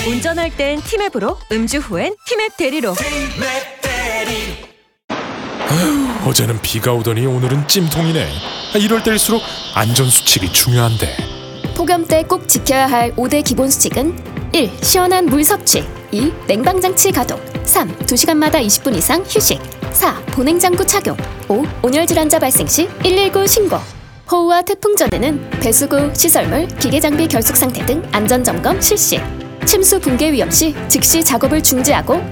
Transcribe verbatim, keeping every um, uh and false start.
운전할 땐 티맵으로, 음주 후엔 티맵 대리로. 아휴, 어제는 비가 오더니 오늘은 찜통이네. 이럴 때일수록 안전수칙이 중요한데. 폭염 때 꼭 지켜야 할 오 대 기본 수칙은 일. 시원한 물 섭취. 이. 냉방장치 가동. 삼. 두 시간마다 이십 분 이상 휴식. 사. 보냉장구 착용. 오. 온열질환자 발생 시 일일구 신고. 호우와 태풍 전에는 배수구, 시설물, 기계장비 결숙 상태 등 안전점검 실시. 침수 붕괴 위험 시 즉시 작업을 중지하고